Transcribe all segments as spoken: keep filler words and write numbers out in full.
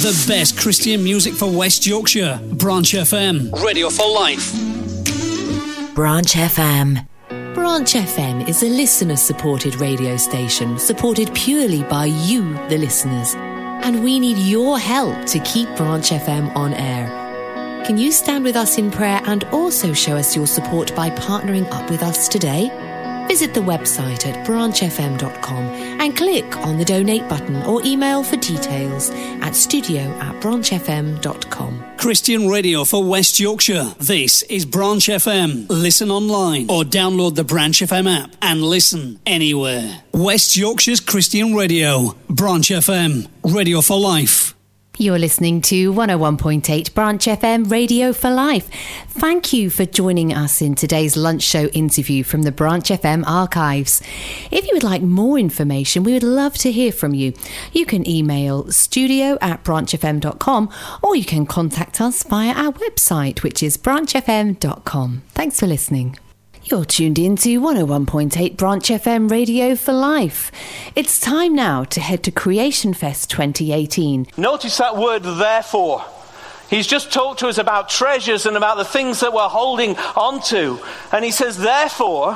The best Christian music for West Yorkshire. Branch F M. Radio for life. Branch F M. Branch F M is a listener-supported radio station supported purely by you, the listeners. And we need your help to keep Branch F M on air. Can you stand with us in prayer and also show us your support by partnering up with us today? Visit the website at branch f m dot com and click on the donate button or email for details at studio at branch f m dot com. Christian radio for West Yorkshire. This is Branch F M. Listen online or download the Branch F M app and listen anywhere. West Yorkshire's Christian radio. Branch F M. Radio for life. You're listening to one oh one point eight Branch F M Radio for Life. Thank you for joining us in today's lunch show interview from the Branch F M archives. If you would like more information, we would love to hear from you. You can email studio at branch f m dot com or you can contact us via our website, which is branch f m dot com. Thanks for listening. You're tuned in to one oh one point eight Branch F M Radio for Life. It's time now to head to Creation Fest twenty eighteen. Notice that word, therefore. He's just talked to us about treasures and about the things that we're holding onto. And he says, therefore,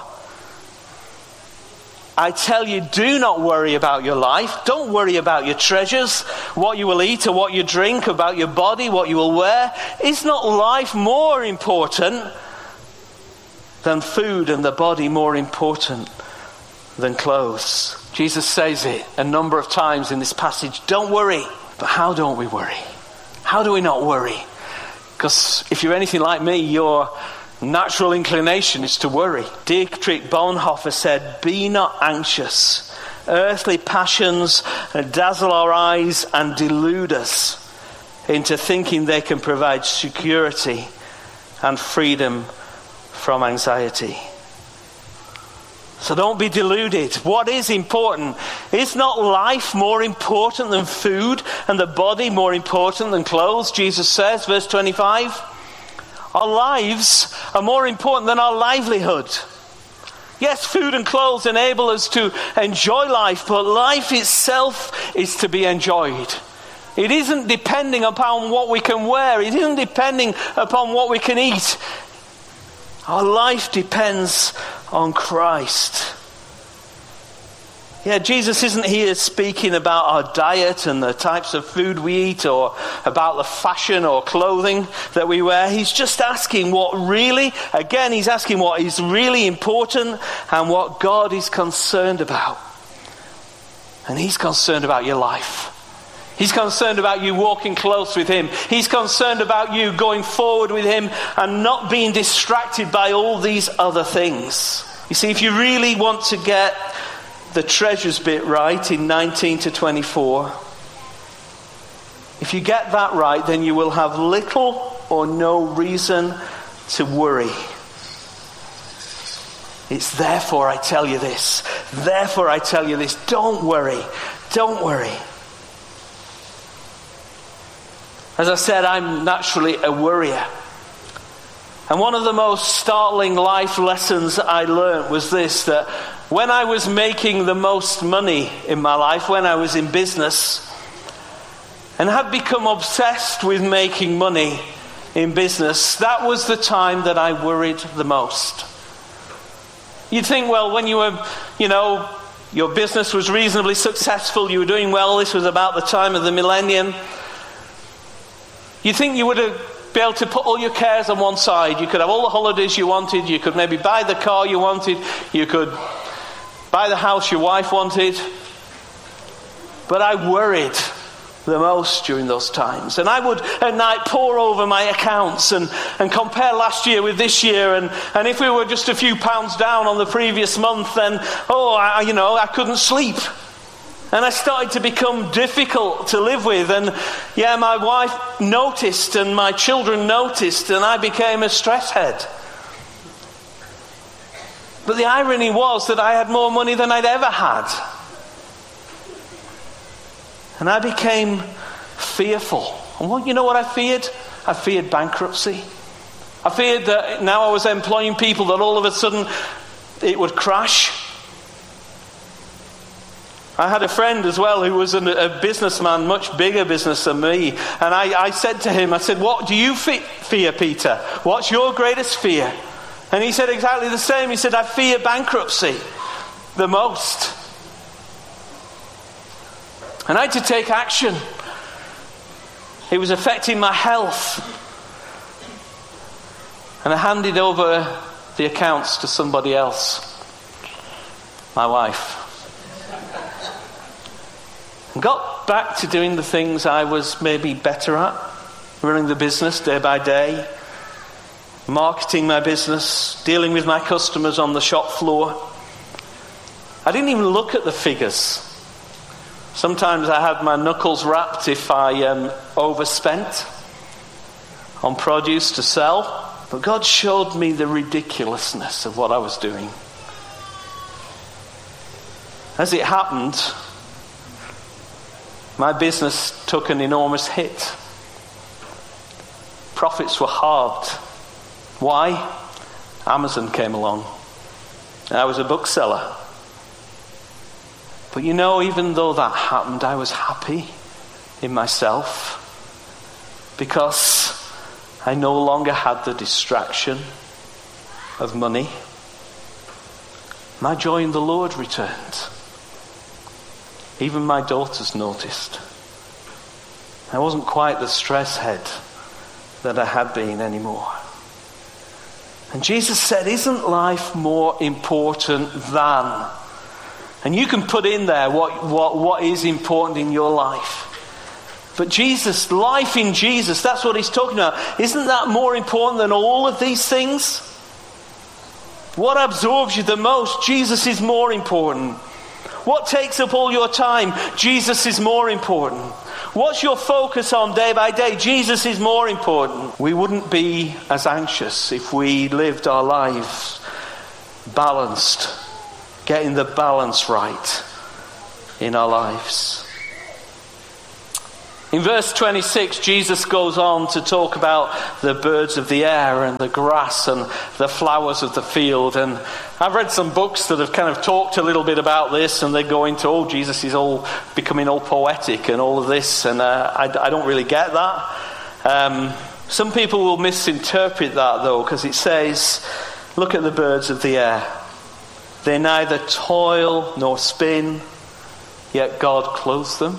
I tell you, do not worry about your life. Don't worry about your treasures, what you will eat or what you drink, about your body, what you will wear. Is not life more important than food, and the body more important than clothes? Jesus says it a number of times in this passage. Don't worry. But how don't we worry? How do we not worry? Because if you're anything like me, your natural inclination is to worry. Dietrich Bonhoeffer said, be not anxious. Earthly passions dazzle our eyes and delude us into thinking they can provide security and freedom from anxiety. So don't be deluded. What is important? Is not life more important than food, and the body more important than clothes? Jesus says, verse twenty-five, our lives are more important than our livelihood. Yes, food and clothes enable us to enjoy life, but life itself is to be enjoyed. It isn't depending upon what we can wear. It isn't depending upon what we can eat. Our life depends on Christ. Yeah, Jesus isn't here speaking about our diet and the types of food we eat or about the fashion or clothing that we wear. He's just asking what really, again, he's asking what is really important and what God is concerned about. And he's concerned about your life. He's concerned about you walking close with him. He's concerned about you going forward with him and not being distracted by all these other things. You see, if you really want to get the treasures bit right in nineteen to twenty-four, if you get that right, then you will have little or no reason to worry. It's therefore I tell you this. Therefore I tell you this. Don't worry. Don't worry. As I said, I'm naturally a worrier. And one of the most startling life lessons I learned was this, that when I was making the most money in my life, when I was in business, and had become obsessed with making money in business, that was the time that I worried the most. You'd think, well, when you were, you know, your business was reasonably successful, you were doing well, this was about the time of the millennium, you think you would have been able to put all your cares on one side. You could have all the holidays you wanted. You could maybe buy the car you wanted. You could buy the house your wife wanted. But I worried the most during those times. And I would at night pore over my accounts and, and compare last year with this year. And, and if we were just a few pounds down on the previous month, then, oh, I, you know, I couldn't sleep. And I started to become difficult to live with. And yeah, my wife noticed and my children noticed, and I became a stress head. But the irony was that I had more money than I'd ever had. And I became fearful. And what, you know what I feared? I feared bankruptcy. I feared that now I was employing people that all of a sudden it would crash. I had a friend as well who was a, a businessman, much bigger business than me. And I, I said to him, I said, what do you fe- fear, Peter? What's your greatest fear? And he said exactly the same. He said, I fear bankruptcy the most. And I had to take action. It was affecting my health. And I handed over the accounts to somebody else. My wife. And got back to doing the things I was maybe better at. Running the business day by day. Marketing my business. Dealing with my customers on the shop floor. I didn't even look at the figures. Sometimes I had my knuckles wrapped if I um, overspent on produce to sell. But God showed me the ridiculousness of what I was doing. As it happened, my business took an enormous hit. Profits were halved. Why? Amazon came along. I was a bookseller. But you know, even though that happened, I was happy in myself because I no longer had the distraction of money. My joy in the Lord returned. Even my daughters noticed. I wasn't quite the stress head that I had been anymore. And Jesus said, isn't life more important than? And you can put in there what, what, what is important in your life. But Jesus, life in Jesus, that's what he's talking about. Isn't that more important than all of these things? What absorbs you the most? Jesus is more important. What takes up all your time? Jesus is more important. What's your focus on day by day? Jesus is more important. We wouldn't be as anxious if we lived our lives balanced, getting the balance right in our lives. In verse twenty-six, Jesus goes on to talk about the birds of the air and the grass and the flowers of the field. And I've read some books that have kind of talked a little bit about this, and they go into, oh, Jesus is all becoming all poetic and all of this, and uh, I, I don't really get that. Um, some people will misinterpret that, though, because it says, look at the birds of the air. They neither toil nor spin, yet God clothes them.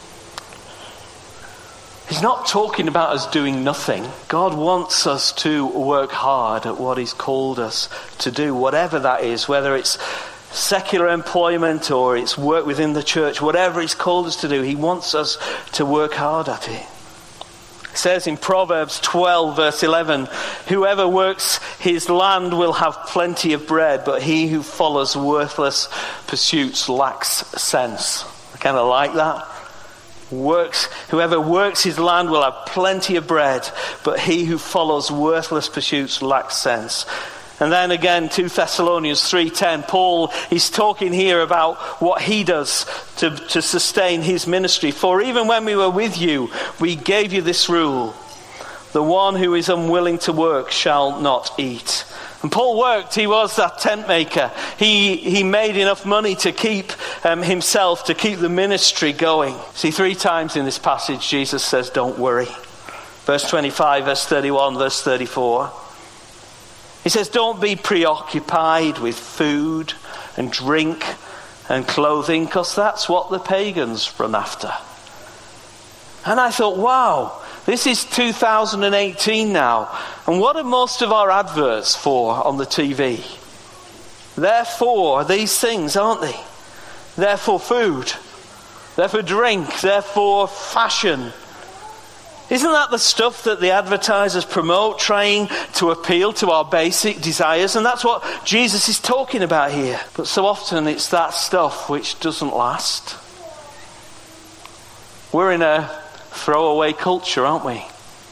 He's not talking about us doing nothing. God wants us to work hard at what he's called us to do, whatever that is, whether it's secular employment or it's work within the church, whatever he's called us to do, he wants us to work hard at it. It says in Proverbs twelve verse eleven, whoever works his land will have plenty of bread, but he who follows worthless pursuits lacks sense. I kind of like that. Works, whoever works his land will have plenty of bread, but he who follows worthless pursuits lacks sense. And then again, Second Thessalonians three ten, Paul is talking here about what he does to, to sustain his ministry. For even when we were with you, we gave you this rule: the one who is unwilling to work shall not eat. And Paul worked. He was that tent maker. He he made enough money to keep um, himself, to keep the ministry going. See, three times in this passage, Jesus says, don't worry. Verse twenty-five, verse thirty-one, verse thirty-four. He says, don't be preoccupied with food and drink and clothing, because that's what the pagans run after. And I thought, wow, this is two thousand eighteen now. And what are most of our adverts for on the T V? They're for these things, aren't they? They're for food. They're for drink. They're for fashion. Isn't that the stuff that the advertisers promote, trying to appeal to our basic desires? And that's what Jesus is talking about here. But so often it's that stuff which doesn't last. We're in a throwaway culture, aren't we?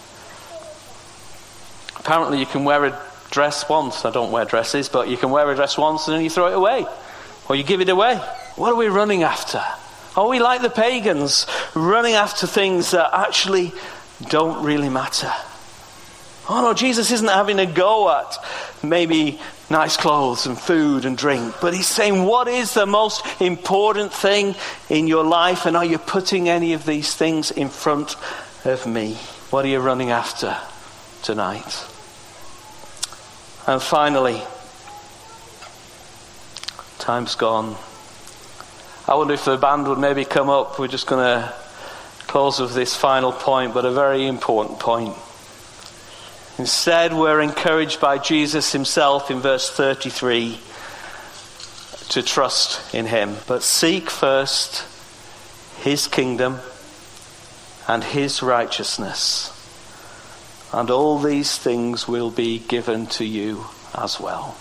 Apparently you can wear a dress once. I don't wear dresses, but you can wear a dress once and then you throw it away. Or you give it away. What are we running after? Are we like the pagans, running after things that actually don't really matter? Oh no, Jesus isn't having a go at maybe nice clothes and food and drink, but he's saying, what is the most important thing in your life, and are you putting any of these things in front of me? What are you running after tonight? And finally, time's gone. I wonder if the band would maybe come up. We're just going to close with this final point, but a very important point. Instead, we're encouraged by Jesus himself in verse thirty-three to trust in him. But seek first his kingdom and his righteousness, and all these things will be given to you as well.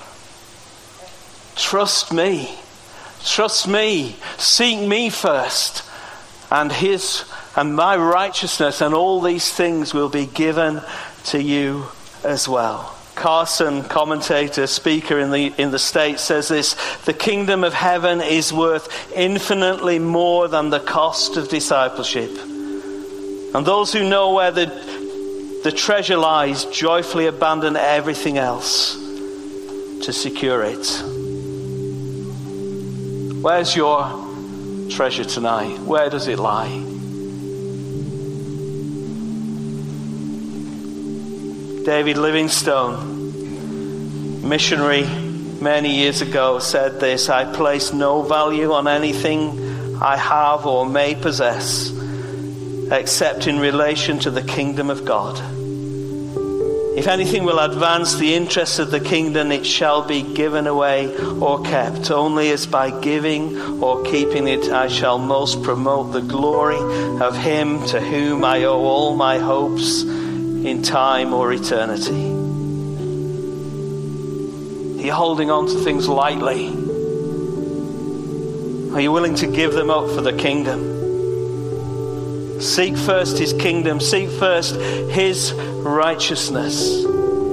Trust me. Trust me. Seek me first, and his and my righteousness, and all these things will be given to you as well. Carson, commentator, speaker in the in the States, says this: the kingdom of heaven is worth infinitely more than the cost of discipleship. And those who know where the, the treasure lies joyfully abandon everything else to secure it. Where's your treasure tonight? Where does it lie? David Livingstone, missionary many years ago, said this: I place no value on anything I have or may possess except in relation to the kingdom of God. If anything will advance the interests of the kingdom, it shall be given away or kept. Only as by giving or keeping it I shall most promote the glory of him to whom I owe all my hopes in time or eternity. Are you holding on to things lightly? Are you willing to give them up for the kingdom? Seek first his kingdom. Seek first his righteousness.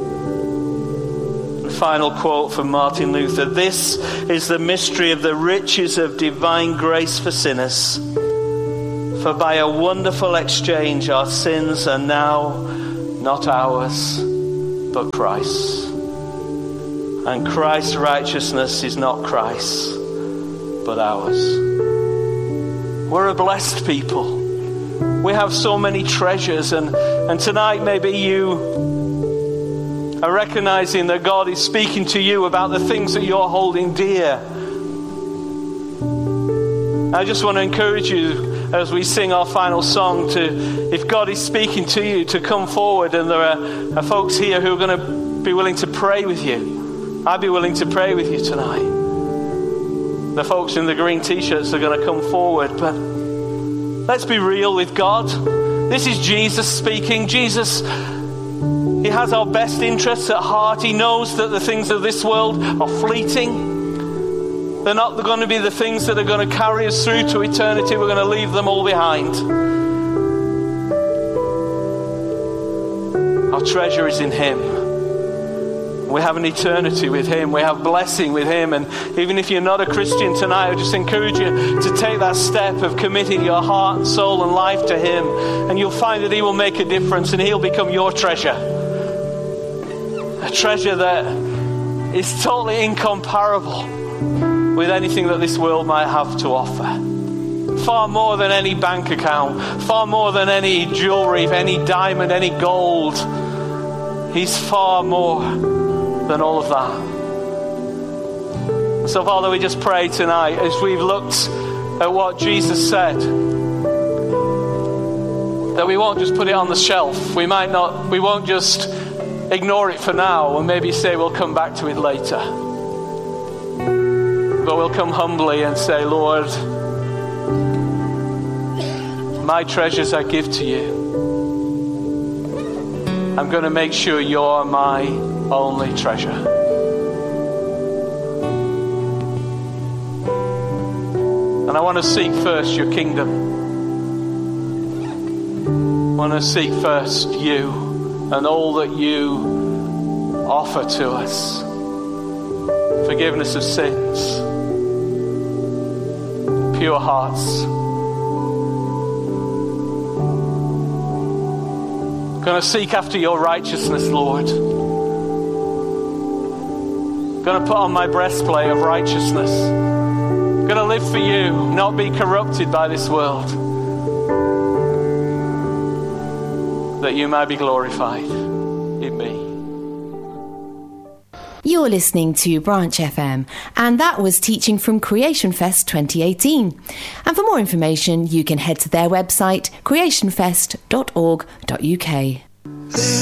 The final quote from Martin Luther: this is the mystery of the riches of divine grace for sinners. For by a wonderful exchange our sins are now not ours, but Christ's. And Christ's righteousness is not Christ's, but ours. We're a blessed people. We have so many treasures, and, and tonight maybe you are recognizing that God is speaking to you about the things that you're holding dear. I just want to encourage you as we sing our final song to, if God is speaking to you, to come forward, and there are, are folks here who are going to be willing to pray with you. I'd be willing to pray with you tonight. The folks in the green t-shirts are going to come forward, but let's be real with God. This is Jesus speaking. Jesus, he has our best interests at heart. He knows that the things of this world are fleeting. They're not going to be the things that are going to carry us through to eternity. We're going to leave them all behind. Our treasure is in him. We have an eternity with him. We have blessing with him. And even if you're not a Christian tonight, I just encourage you to take that step of committing your heart and soul and life to him. And you'll find that he will make a difference, and he'll become your treasure. A treasure that is totally incomparable with anything that this world might have to offer. Far more than any bank account, far more than any jewelry, any diamond, any gold. He's far more than all of that. So Father, we just pray tonight as we've looked at what Jesus said, that we won't just put it on the shelf. We might not, we won't just ignore it for now and maybe say we'll come back to it later. But we'll come humbly and say, Lord, my treasures I give to you. I'm going to make sure you're my only treasure. And I want to seek first your kingdom. I want to seek first you and all that you offer to us. Forgiveness of sins, pure hearts, Going to seek after your righteousness, Lord. Going to put on my breastplate of righteousness. Going to live for you, not be corrupted by this world. That you may be glorified in me. You're listening to Branch F M, and that was teaching from Creation Fest twenty eighteen. And for more information, you can head to their website, creation fest dot org dot U K.